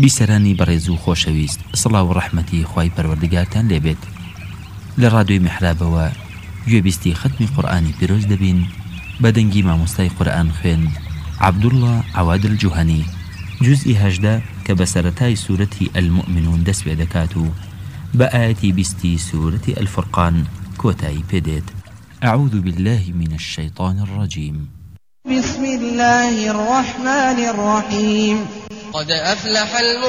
بیسەرانی بەڕێز و خۆشەویست، سڵاو و ڕەحمەتی خوای پەروەردگارتان لێبێت. لە ڕادیۆی میحرابەوە گوێبیستی ختمی قورئانی پیرۆز دەبین بە دەنگی مامۆستای قورئان خوێن عەبدوڵڵا عەواد الجوهەنی، جوزئی 18 کە بە سەرەتای سوورەتی المؤمنون دەست پێ دەکات و بە ئایەتی 20 سوورەتی الفورقان کۆتایی پێدێت. أعوذ بالله من الشيطان الرجيم. بسم الله الرحمن الرحيم. قد أفلح